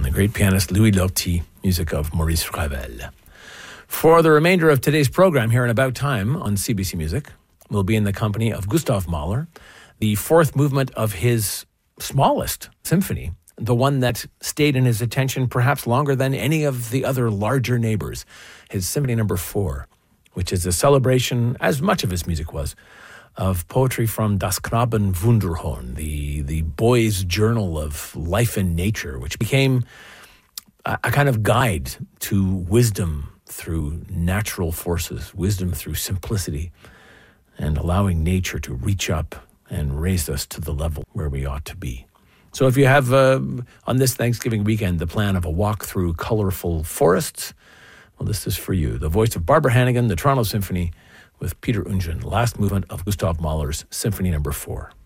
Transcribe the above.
the great pianist Louis Lortie, music of Maurice Ravel. For the remainder of today's program here in About Time on CBC Music, we'll be in the company of Gustav Mahler, the fourth movement of his smallest symphony, the one that stayed in his attention perhaps longer than any of the other larger neighbors, his Symphony No. 4, which is a celebration, as much of his music was, of poetry from Das Knaben Wunderhorn, the boy's journal of life and nature, which became a kind of guide to wisdom through natural forces, wisdom through simplicity, and allowing nature to reach up and raise us to the level where we ought to be. So if you have, on this Thanksgiving weekend, the plan of a walk through colorful forests, well, this is for you. The voice of Barbara Hannigan, the Toronto Symphony, with Peter Oundjian, last movement of Gustav Mahler's Symphony No. 4.